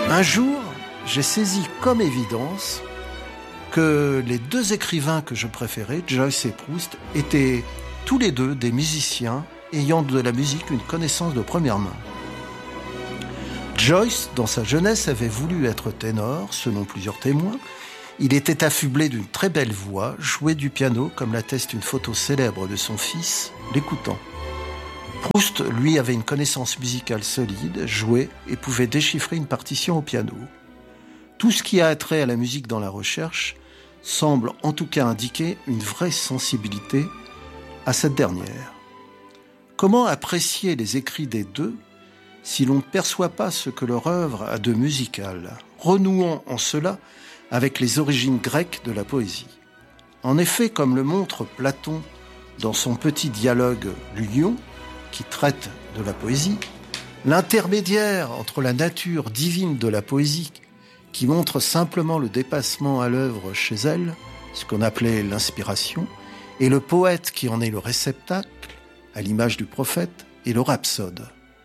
Un jour, j'ai saisi comme évidence que les deux écrivains que je préférais, Joyce et Proust, étaient tous les deux des musiciens ayant de la musique une connaissance de première main. Joyce, dans sa jeunesse, avait voulu être ténor, selon plusieurs témoins. Il était affublé d'une très belle voix, jouait du piano, comme l'atteste une photo célèbre de son fils, l'écoutant. Proust, lui, avait une connaissance musicale solide, jouait et pouvait déchiffrer une partition au piano. Tout ce qui a trait à la musique dans la recherche semble en tout cas indiquer une vraie sensibilité à cette dernière. Comment apprécier les écrits des deux si l'on ne perçoit pas ce que leur œuvre a de musical, renouant en cela avec les origines grecques de la poésie. En effet, comme le montre Platon dans son petit dialogue L'Union, qui traite de la poésie, l'intermédiaire entre la nature divine de la poésie, qui montre simplement le dépassement à l'œuvre chez elle, ce qu'on appelait l'inspiration, et le poète qui en est le réceptacle, à l'image du prophète, et le rhapsode.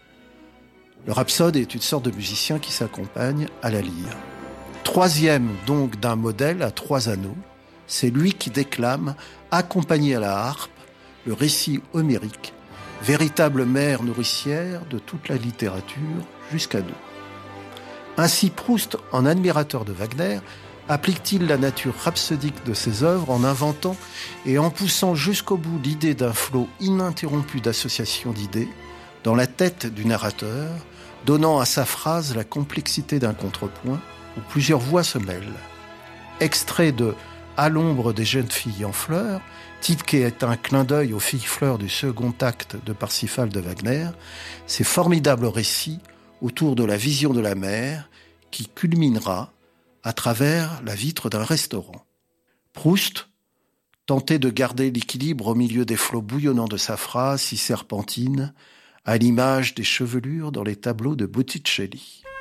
Le rhapsode est une sorte de musicien qui s'accompagne à la lyre. Troisième donc d'un modèle à 3 anneaux, c'est lui qui déclame, accompagné à la harpe, le récit homérique, véritable mère nourricière de toute la littérature jusqu'à nous. Ainsi Proust, en admirateur de Wagner, applique-t-il la nature rhapsodique de ses œuvres en inventant et en poussant jusqu'au bout l'idée d'un flot ininterrompu d'associations d'idées dans la tête du narrateur, donnant à sa phrase la complexité d'un contrepoint où plusieurs voix se mêlent. Extrait de « À l'ombre des jeunes filles en fleurs », titre qui est un clin d'œil aux filles fleurs du second acte de Parsifal de Wagner, ces formidables récits autour de la vision de la mer qui culminera à travers la vitre d'un restaurant. Proust tentait de garder l'équilibre au milieu des flots bouillonnants de sa phrase si serpentine, à l'image des chevelures dans les tableaux de Botticelli.